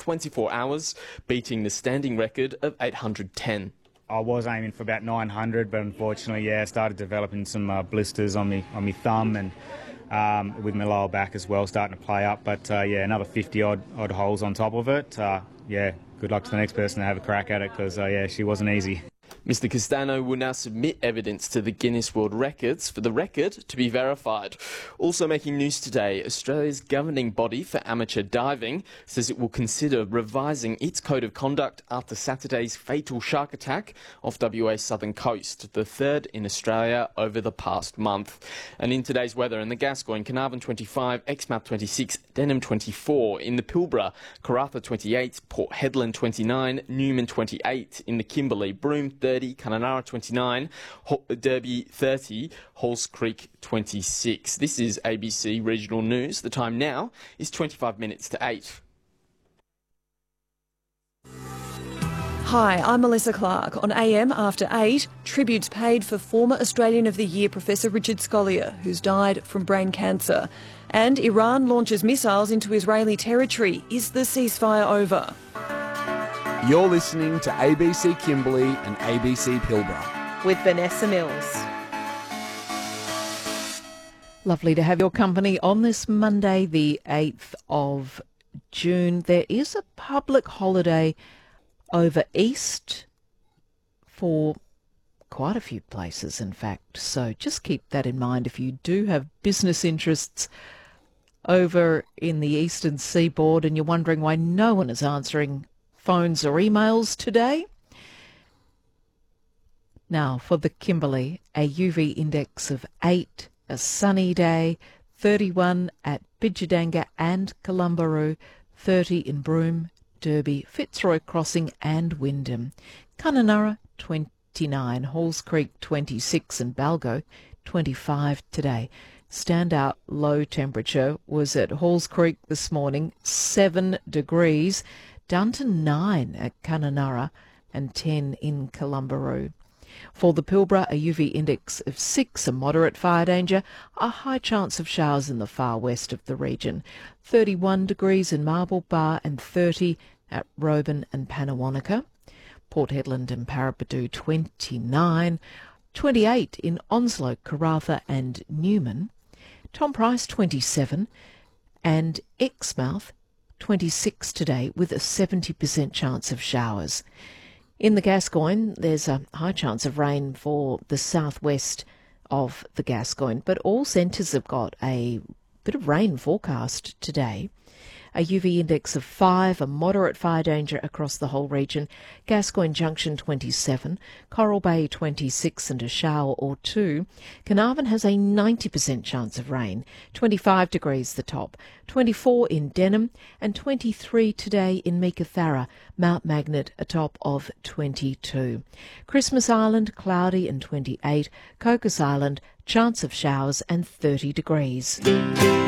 24 hours, beating the standing record of 810. I was aiming for about 900, but unfortunately, I started developing some blisters on me thumb and with my lower back as well, starting to play up. But another 50 odd holes on top of it. Good luck to the next person to have a crack at it, because she wasn't easy. Mr Castano will now submit evidence to the Guinness World Records for the record to be verified. Also making news today, Australia's governing body for amateur diving says it will consider revising its code of conduct after Saturday's fatal shark attack off WA's southern coast, the third in Australia over the past month. And in today's weather, in the Gascoyne, Carnarvon 25, Exmouth 26, Denham 24, in the Pilbara, Karratha 28, Port Hedland 29, Newman 28, in the Kimberley, Broome 30, Kununurra 29, Derby 30, Halls Creek 26. This is ABC Regional News. The time now is 25 minutes to 8. Hi, I'm Melissa Clark. On AM After 8, tributes paid for former Australian of the Year Professor Richard Scolyer, who's died from brain cancer. And Iran launches missiles into Israeli territory. Is the ceasefire over? You're listening to ABC Kimberley and ABC Pilbara. With Vanessa Mills. Lovely to have your company on this Monday, the 8th of June. There is a public holiday over East for quite a few places, in fact. So just keep that in mind if you do have business interests over in the eastern seaboard and you're wondering why no one is answering phones or emails today. Now, for the Kimberley, a UV index of 8, a sunny day, 31 at Bidjadanga and Columbaroo, 30 in Broome, Derby, Fitzroy Crossing and Wyndham. Kununurra, 29, Halls Creek, 26 and Balgo, 25 today. Standout low temperature was at Halls Creek this morning, 7 degrees, down to 9 at Kununurra and 10 in Columbaroo. For the Pilbara, a UV index of 6, a moderate fire danger, a high chance of showers in the far west of the region. 31 degrees in Marble Bar and 30 at Roban and Pannawonica. Port Hedland and Paraburdoo 29, 28 in Onslow, Karratha and Newman. Tom Price 27 and Exmouth 26 today with a 70% chance of showers. In the Gascoyne, there's a high chance of rain for the southwest of the Gascoyne, but all centres have got a bit of rain forecast today. A UV index of 5, a moderate fire danger across the whole region. Gascoyne Junction 27, Coral Bay 26 and a shower or 2. Carnarvon has a 90% chance of rain, 25 degrees the top, 24 in Denham and 23 today in Meekatharra, Mount Magnet a top of 22. Christmas Island cloudy and 28, Cocos Island chance of showers and 30 degrees.